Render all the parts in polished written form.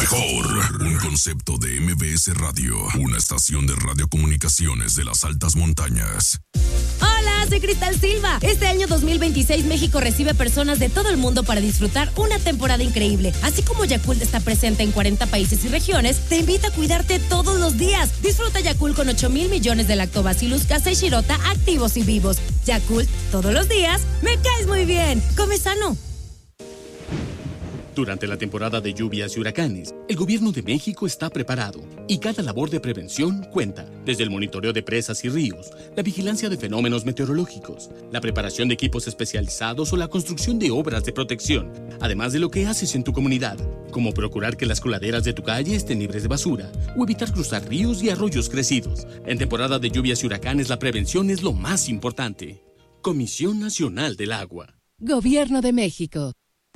mejor. Un concepto de MBS Radio. Una estación de radiocomunicaciones de las altas montañas. Hola, soy Cristal Silva. Este año 2026 México recibe personas de todo el mundo para disfrutar una temporada increíble. Así como Yakult está presente en 40 países y regiones, te invita a cuidarte todos los días. Disfruta Yakult con 8,000 millones de Lactobacillus casei shirota activos y vivos. Yakult, todos los días, me caes muy bien. Come sano. Durante la temporada de lluvias y huracanes, el gobierno de México está preparado y cada labor de prevención cuenta, desde el monitoreo de presas y ríos, la vigilancia de fenómenos meteorológicos, la preparación de equipos especializados o la construcción de obras de protección, además de lo que haces en tu comunidad, como procurar que las coladeras de tu calle estén libres de basura o evitar cruzar ríos y arroyos crecidos. En temporada de lluvias y huracanes, la prevención es lo más importante. Comisión Nacional del Agua. Gobierno de México.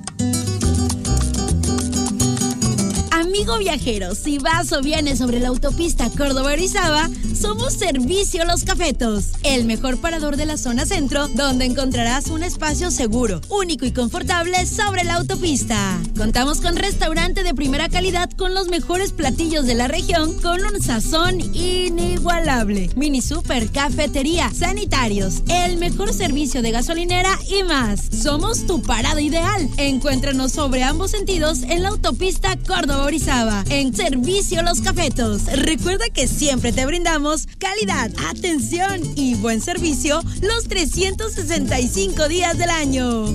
Amigo viajero, si vas o vienes sobre la autopista Córdoba-Orizaba, somos Servicio Los Cafetos, el mejor parador de la zona centro, donde encontrarás un espacio seguro, único y confortable sobre la autopista. Contamos con restaurante de primera calidad con los mejores platillos de la región, con un sazón inigualable. Mini super, cafetería, sanitarios, el mejor servicio de gasolinera y más. Somos tu parada ideal. Encuéntranos sobre ambos sentidos en la autopista Córdoba-Orizaba. En Servicio Los Cafetos. Recuerda que siempre te brindamos calidad, atención y buen servicio los 365 días del año.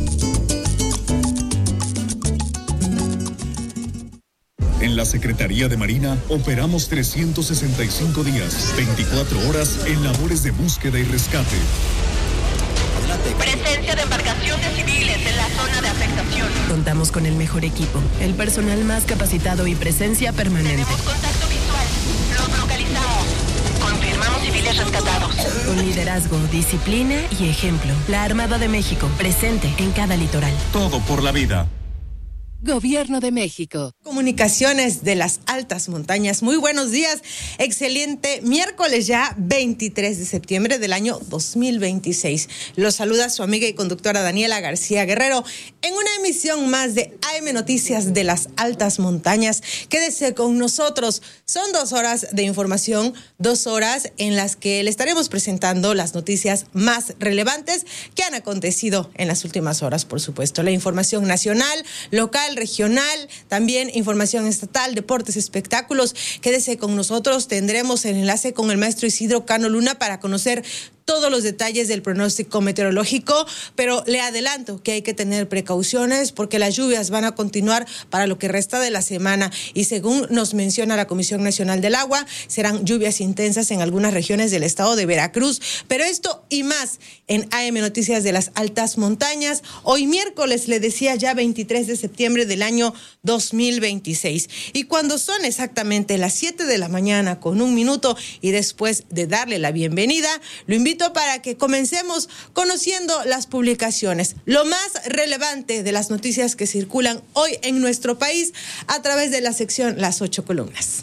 En la Secretaría de Marina operamos 365 días, 24 horas en labores de búsqueda y rescate. Presencia de embarcaciones civiles en la zona de afectación. Contamos con el mejor equipo, el personal más capacitado y presencia permanente. Tenemos contacto visual. Los localizamos. Confirmamos civiles rescatados. Con liderazgo, disciplina y ejemplo. La Armada de México, presente en cada litoral. Todo por la vida. Gobierno de México. Comunicaciones de las altas montañas. Muy buenos días. Excelente miércoles ya 23 de septiembre del año 2026. Los saluda su amiga y conductora Daniela García Guerrero en una emisión más de AM Noticias de las altas montañas. Quédese con nosotros. Son 2 horas de información, 2 horas en las que le estaremos presentando las noticias más relevantes que han acontecido en las últimas horas, por supuesto. La información nacional, local, regional, también información estatal, deportes, espectáculos. Quédese con nosotros, tendremos el enlace con el maestro Isidro Cano Luna para conocer todos los detalles del pronóstico meteorológico, pero le adelanto que hay que tener precauciones porque las lluvias van a continuar para lo que resta de la semana y según nos menciona la Comisión Nacional del Agua, serán lluvias intensas en algunas regiones del estado de Veracruz, pero esto y más en AM Noticias de las Altas Montañas. Hoy miércoles, le decía, ya 23 de septiembre del año 2026. Y cuando son exactamente las 7 de la mañana con 1 minuto y después de darle la bienvenida, lo invito para que comencemos conociendo las publicaciones, lo más relevante de las noticias que circulan hoy en nuestro país a través de la sección Las 8 Columnas.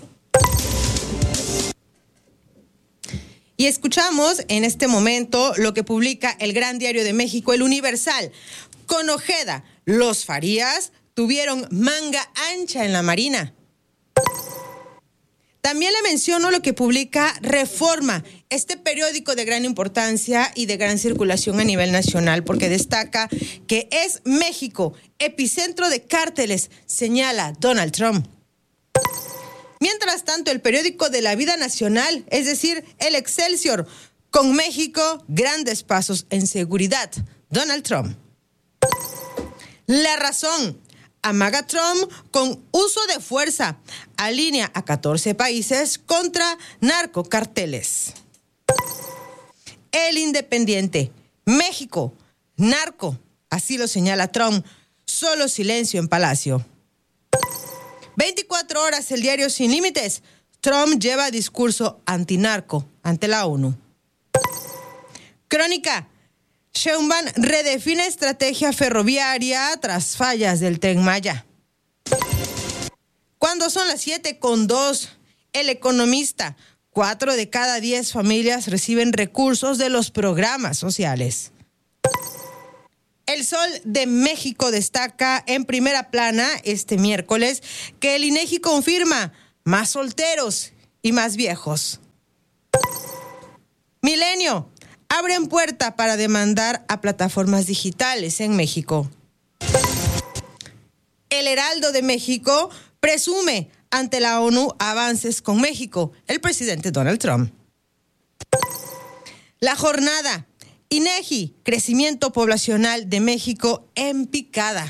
Y escuchamos en este momento lo que publica el Gran Diario de México, El Universal. Con Ojeda, los Farías tuvieron manga ancha en la Marina. También le menciono lo que publica Reforma, este periódico de gran importancia y de gran circulación a nivel nacional, porque destaca que es México epicentro de cárteles, señala Donald Trump. Mientras tanto, el periódico de la vida nacional, es decir, el Excelsior, con México, grandes pasos en seguridad, Donald Trump. La Razón. Amaga Trump con uso de fuerza. Alinea a 14 países contra narcocarteles. El Independiente. México, narco. Así lo señala Trump. Solo silencio en Palacio. 24 horas, el diario Sin Límites. Trump lleva discurso antinarco ante la ONU. Crónica. Sheinbaum redefine estrategia ferroviaria tras fallas del Tren Maya. Cuando son las 7:02, El Economista. 4 de cada 10 familias reciben recursos de los programas sociales. El Sol de México destaca en primera plana este miércoles que el INEGI confirma más solteros y más viejos. Milenio, abren puerta para demandar a plataformas digitales en México. El Heraldo de México presume ante la ONU avances con México, el presidente Donald Trump. La Jornada, INEGI, crecimiento poblacional de México en picada.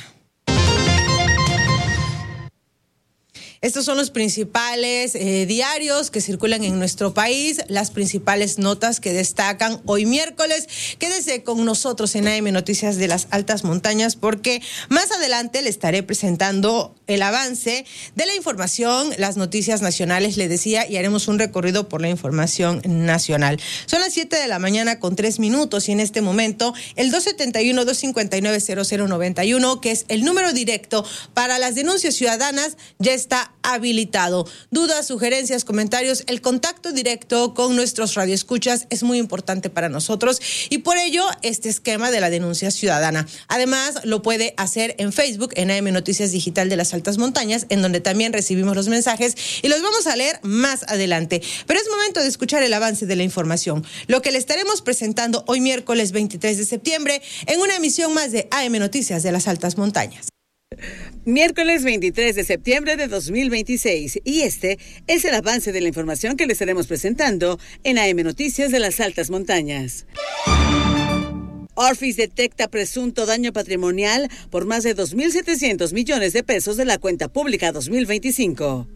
Estos son los principales diarios que circulan en nuestro país, las principales notas que destacan hoy miércoles. Quédese con nosotros en AM Noticias de las Altas Montañas porque más adelante le estaré presentando el avance de la información, las noticias nacionales, le decía, y haremos un recorrido por la información nacional. Son las 7 de la mañana con 3 minutos y en este momento el 271-259-0091, que es el número directo para las denuncias ciudadanas, ya está habilitado. Dudas, sugerencias, comentarios, el contacto directo con nuestros radioescuchas es muy importante para nosotros y por ello este esquema de la denuncia ciudadana. Además, lo puede hacer en Facebook, en AM Noticias Digital de las Altas Montañas, en donde también recibimos los mensajes y los vamos a leer más adelante. Pero es momento de escuchar el avance de la información, lo que le estaremos presentando hoy miércoles 23 de septiembre en una emisión más de AM Noticias de las Altas Montañas. Miércoles 23 de septiembre de 2026 y este es el avance de la información que le estaremos presentando en AM Noticias de las Altas Montañas. Orfis detecta presunto daño patrimonial por más de 2.700 millones de pesos de la cuenta pública 2025.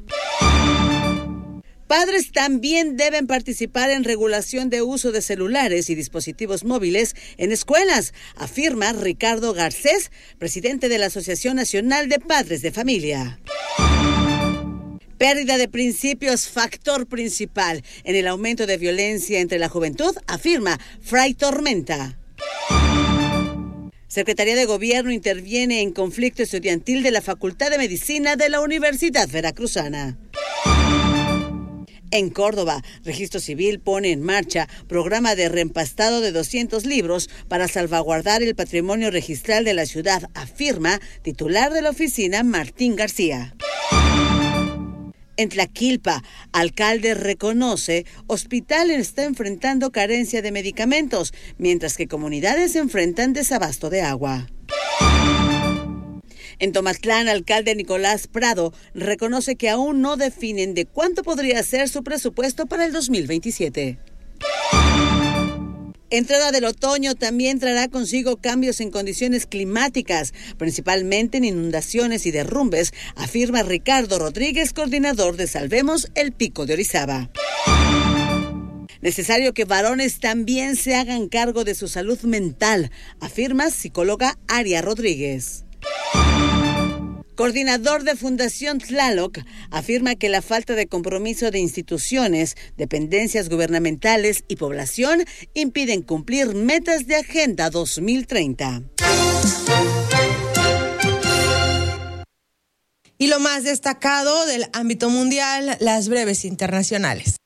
Padres también deben participar en regulación de uso de celulares y dispositivos móviles en escuelas, afirma Ricardo Garcés, presidente de la Asociación Nacional de Padres de Familia. Pérdida de principios, factor principal en el aumento de violencia entre la juventud, afirma Fray Tormenta. Secretaría de Gobierno interviene en conflicto estudiantil de la Facultad de Medicina de la Universidad Veracruzana. En Córdoba, Registro Civil pone en marcha programa de reempastado de 200 libros para salvaguardar el patrimonio registral de la ciudad, afirma titular de la oficina Martín García. En Tlaquilpa, alcalde reconoce hospital está enfrentando carencia de medicamentos, mientras que comunidades enfrentan desabasto de agua. En Tomatlán, alcalde Nicolás Prado reconoce que aún no definen de cuánto podría ser su presupuesto para el 2027. Entrada del otoño también traerá consigo cambios en condiciones climáticas, principalmente en inundaciones y derrumbes, afirma Ricardo Rodríguez, coordinador de Salvemos el Pico de Orizaba. Necesario que varones también se hagan cargo de su salud mental, afirma psicóloga Aria Rodríguez. Coordinador de Fundación Tlaloc afirma que la falta de compromiso de instituciones, dependencias gubernamentales y población impiden cumplir metas de Agenda 2030. Y lo más destacado del ámbito mundial, las breves internacionales.